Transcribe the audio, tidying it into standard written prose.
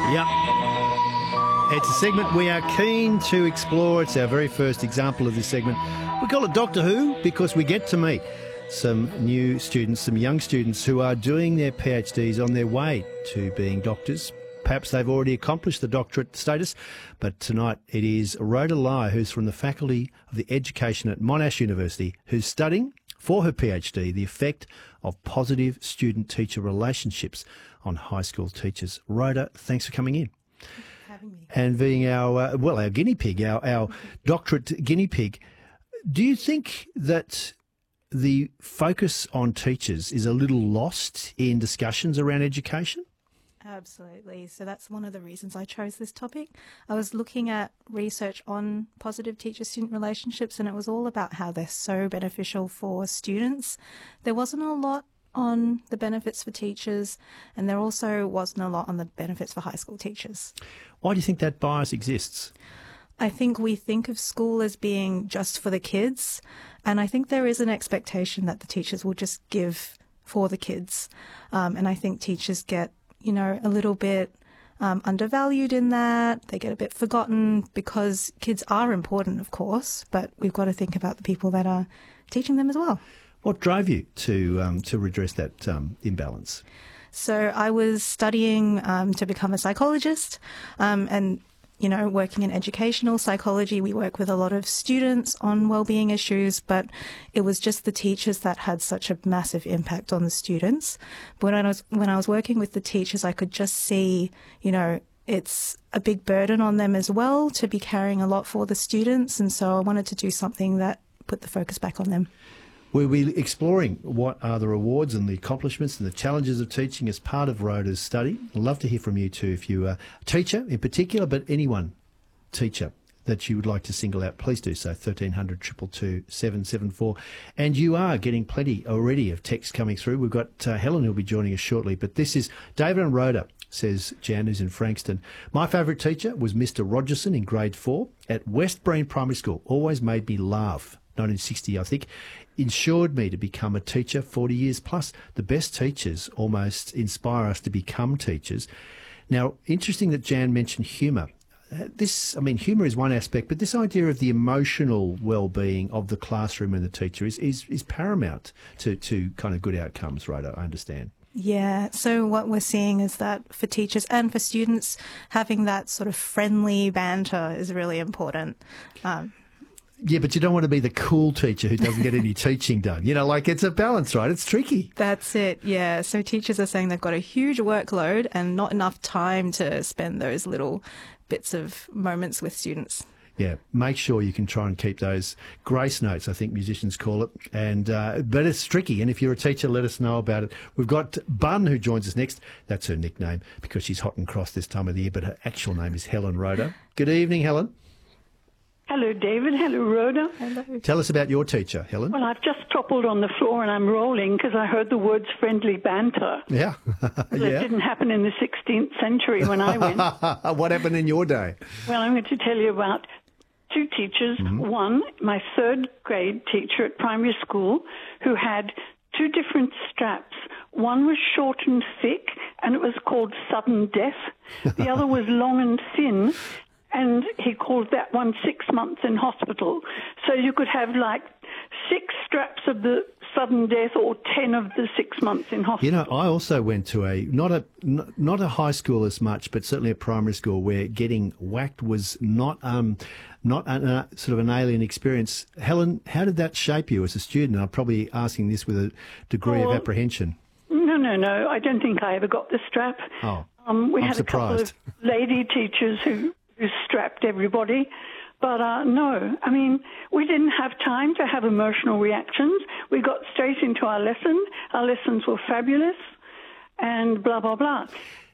Yep. It's a segment we are keen to explore. It's our very first example of this segment. We call it Doctor Who because we get to meet some new students, some young students who are doing their PhDs on their way to being doctors. Perhaps they've already accomplished the doctorate status, but tonight it is Rhoda Lai, who's from the Faculty of the Education at Monash University, who's studying for her PhD the effect of positive student-teacher relationships on high school teachers. Rhoda, thanks for coming in. Thanks for having me. And being our guinea pig, our doctorate guinea pig. Do you think that the focus on teachers is a little lost in discussions around education? Absolutely. So that's one of the reasons I chose this topic. I was looking at research on positive teacher-student relationships, and it was all about how they're so beneficial for students. There wasn't a lot on the benefits for teachers, and there also wasn't a lot on the benefits for high school teachers. Why do you think that bias exists? I think we think of school as being just for the kids, and I think there is an expectation that the teachers will just give for the kids. And I think teachers get, a little bit undervalued in that. They get a bit forgotten because kids are important, of course, but we've got to think about the people that are teaching them as well. What drove you to redress that imbalance? So I was studying to become a psychologist, and working in educational psychology, we work with a lot of students on wellbeing issues, but it was just the teachers that had such a massive impact on the students. But when I was working with the teachers, I could just see, it's a big burden on them as well to be carrying a lot for the students. And so I wanted to do something that put the focus back on them. We'll be exploring what are the rewards and the accomplishments and the challenges of teaching as part of Rhoda's study. I'd love to hear from you too, if you're a teacher in particular, but anyone teacher that you would like to single out, please do so, 1300 222 774. And you are getting plenty already of text coming through. We've got Helen who'll be joining us shortly, but this is David and Rhoda, says Jan, who's in Frankston. My favourite teacher was Mr. Rogerson in grade 4 at West Breen Primary School. Always made me laugh. 1960, I think, ensured me to become a teacher 40 years plus. The best teachers almost inspire us to become teachers. Now, interesting that Jan mentioned humour. Humour is one aspect, but this idea of the emotional well-being of the classroom and the teacher is paramount to kind of good outcomes, Rhoda, I understand. Yeah, so what we're seeing is that for teachers and for students, having that sort of friendly banter is really important. Yeah, but you don't want to be the cool teacher who doesn't get any teaching done. It's a balance, right? It's tricky. That's it, yeah. So teachers are saying they've got a huge workload and not enough time to spend those little bits of moments with students. Yeah, make sure you can try and keep those grace notes, I think musicians call it. But it's tricky, and if you're a teacher, let us know about it. We've got Bun, who joins us next. That's her nickname because she's hot and cross this time of the year, but her actual name is Helen Rhoda. Good evening, Helen. Hello, David. Hello, Rhoda. Hello. Tell us about your teacher, Helen. Well, I've just toppled on the floor and I'm rolling because I heard the words friendly banter. Yeah. It didn't happen in the 16th century when I went. What happened in your day? Well, I'm going to tell you about two teachers. Mm-hmm. One, my third grade teacher at primary school, who had two different straps. One was short and thick, and it was called sudden death. The other was long and thin, and he called that one 6 months in hospital. So you could have like 6 straps of the sudden death or 10 of the 6 months in hospital. I also went to not a high school as much, but certainly a primary school where getting whacked was not sort of an alien experience. Helen, how did that shape you as a student? I'm probably asking this with a degree of apprehension. No. I don't think I ever got the strap. Oh, we I'm had surprised. A couple of lady teachers who strapped everybody. But no, we didn't have time to have emotional reactions. We got straight into our lesson. Our lessons were fabulous and blah, blah, blah.